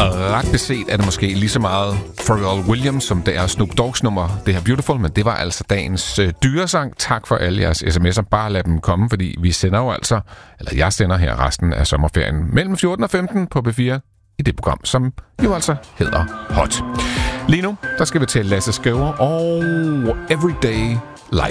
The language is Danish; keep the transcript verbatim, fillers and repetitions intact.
ret beset er det måske lige så meget Pharrell Williams, som det er Snoop Dogg's nummer, det her Beautiful, men det var altså dagens øh, dyresang. Tak for alle jeres sms'er. Bare lad dem komme, fordi vi sender jo altså, eller jeg sender her resten af sommerferien mellem fjorten og femten på B fire i det program, som jo altså hedder Hot. Lige nu, der skal vi til Lasse Skriver og Everyday Life.